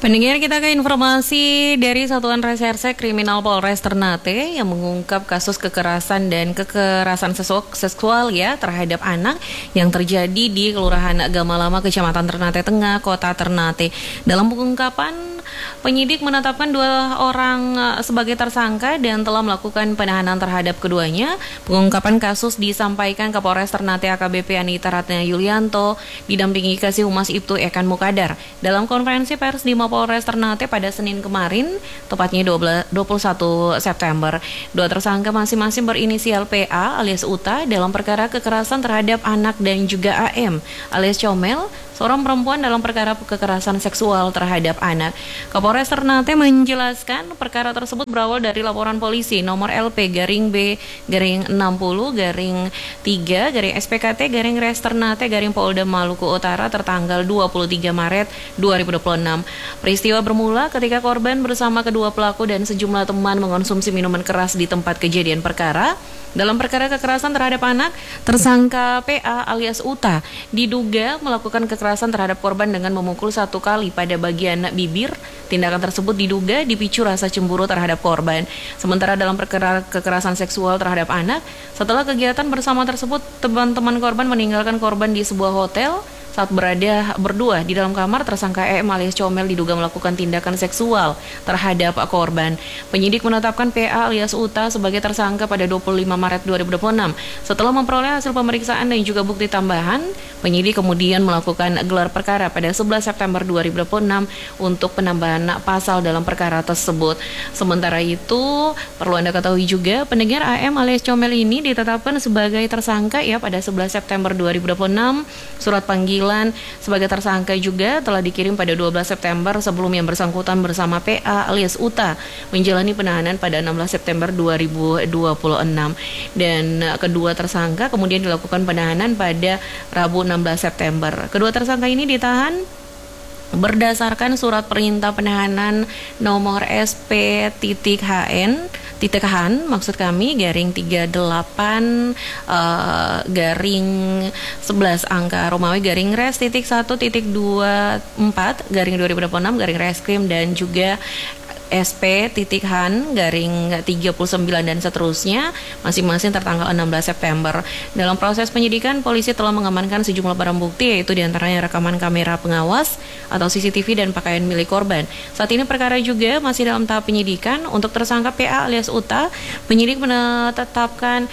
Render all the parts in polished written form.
Pendengar, kita ke informasi dari Satuan Reserse Kriminal Polres Ternate yang mengungkap kasus kekerasan dan kekerasan seksual terhadap anak yang terjadi di Kelurahan Gamalama, Kecamatan Ternate Tengah, Kota Ternate. Dalam pengungkapan, penyidik menetapkan 2 orang sebagai tersangka dan telah melakukan penahanan terhadap keduanya. Pengungkapan kasus disampaikan Kapolres Ternate AKBP Anita Ratna Yulianto didampingi Kasih Humas Ibtu Ekan Mukadar dalam konferensi pers di Mapolres Ternate pada Senin kemarin, tepatnya 21 September. 2 tersangka masing-masing berinisial PA alias Uta dalam perkara kekerasan terhadap anak dan juga AM alias Comel, seorang perempuan dalam perkara kekerasan seksual terhadap anak. Kapolres Ternate menjelaskan perkara tersebut berawal dari laporan polisi nomor LP-B-3-3-SPKT-Res Ternate-Polda Maluku Utara tertanggal 23 Maret 2026. Peristiwa bermula ketika korban bersama kedua pelaku dan sejumlah teman mengonsumsi minuman keras di tempat kejadian perkara. Dalam perkara kekerasan terhadap anak, tersangka PA alias Uta diduga melakukan kekerasan terhadap korban dengan memukul 1 kali pada bagian bibir. Tindakan tersebut diduga dipicu rasa cemburu terhadap korban. Sementara dalam perkara kekerasan seksual terhadap anak, setelah kegiatan bersama tersebut, teman-teman korban meninggalkan korban di sebuah hotel. Saat berada berdua di dalam kamar, tersangka EM alias Comel diduga melakukan tindakan seksual terhadap korban. Penyidik menetapkan PA alias Uta sebagai tersangka pada 25 Maret 2026. Setelah memperoleh hasil pemeriksaan dan juga bukti tambahan, penyidik kemudian melakukan gelar perkara pada 11 September 2026 untuk penambahan pasal dalam perkara tersebut. Sementara itu, perlu Anda ketahui juga, pendengar AM alias Comel ini ditetapkan sebagai tersangka pada 11 September 2026. Surat panggilan sebagai tersangka juga telah dikirim pada 12 September sebelum yang bersangkutan bersama PA alias Uta menjalani penahanan pada 16 September 2026. Dan kedua tersangka kemudian dilakukan penahanan pada Rabu 16 September. Kedua tersangka ini ditahan berdasarkan surat perintah penahanan nomor SP-HN maksud kami garing 38 garing 11 angka Romawi garing res titik 1.24 garing 2026 garing reskrim dan juga SP-Han garing 39 dan seterusnya masing-masing tertanggal 16 September. Dalam proses penyidikan, polisi telah mengamankan sejumlah barang bukti yaitu diantaranya rekaman kamera pengawas atau CCTV dan pakaian milik korban. Saat ini perkara juga masih dalam tahap penyidikan. Untuk tersangka PA alias Uta, penyidik menetapkan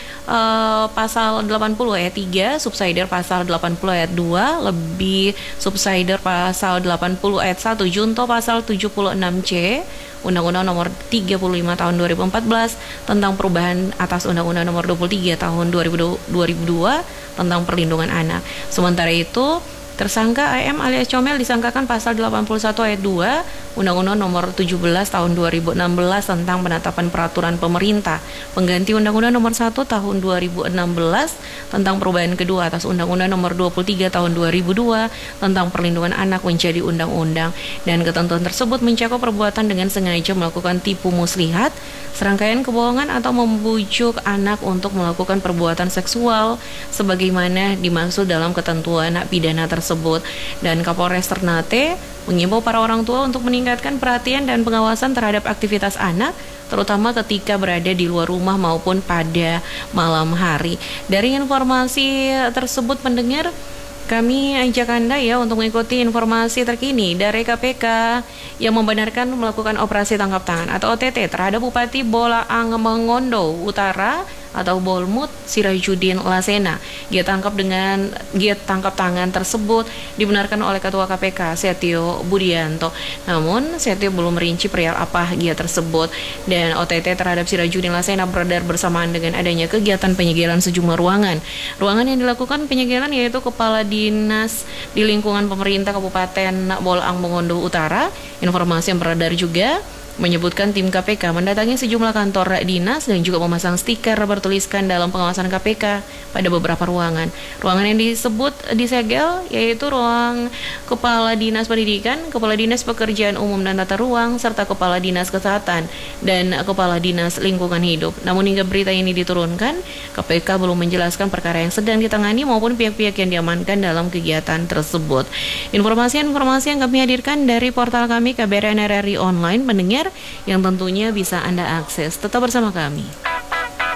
pasal 80 ayat 3, subsider pasal 80 ayat 2, lebih subsider pasal 80 ayat 1, junto pasal 76C Undang-Undang Nomor 35 Tahun 2014 tentang perubahan atas Undang-Undang Nomor 23 Tahun 2002 tentang perlindungan anak. Sementara itu, tersangka AM alias Comel disangkakan pasal 81 ayat 2 Undang-Undang Nomor 17 Tahun 2016 tentang penetapan peraturan pemerintah pengganti Undang-Undang Nomor 1 Tahun 2016 tentang perubahan kedua atas Undang-Undang Nomor 23 Tahun 2002 tentang perlindungan anak menjadi undang-undang. Dan ketentuan tersebut mencakup perbuatan dengan sengaja melakukan tipu muslihat, serangkaian kebohongan atau membujuk anak untuk melakukan perbuatan seksual sebagaimana dimaksud dalam ketentuan pidana tersebut. Dan Kapolres Ternate mengimbau para orang tua untuk meningkatkan perhatian dan pengawasan terhadap aktivitas anak, terutama ketika berada di luar rumah maupun pada malam hari. Dari informasi tersebut, pendengar, kami ajak Anda untuk mengikuti informasi terkini dari KPK yang membenarkan melakukan operasi tangkap tangan atau OTT terhadap Bupati Bolaang Mongondo Utara atau Bolmut Sirajudin Lasena. Giat tangkap tangan tersebut dibenarkan oleh Ketua KPK Setio Budianto. Namun Setio belum merinci perihal apa giat tersebut. Dan OTT terhadap Sirajudin Lasena beredar bersamaan dengan adanya kegiatan penyegelan sejumlah ruangan. Ruangan yang dilakukan penyegelan yaitu Kepala Dinas di lingkungan pemerintah Kabupaten Bolaang Mongondo Utara. Informasi yang beredar juga menyebutkan tim KPK mendatangi sejumlah kantor dinas dan juga memasang stiker bertuliskan dalam pengawasan KPK pada beberapa ruangan. Ruangan yang disebut disegel yaitu ruang Kepala Dinas Pendidikan, Kepala Dinas Pekerjaan Umum dan Tata Ruang, serta Kepala Dinas Kesehatan dan Kepala Dinas Lingkungan Hidup. Namun hingga berita ini diturunkan, KPK belum menjelaskan perkara yang sedang ditangani maupun pihak-pihak yang diamankan dalam kegiatan tersebut. Informasi yang kami hadirkan dari portal kami KBRN RRI Online, pendengar yang tentunya bisa Anda akses. Tetap bersama kami.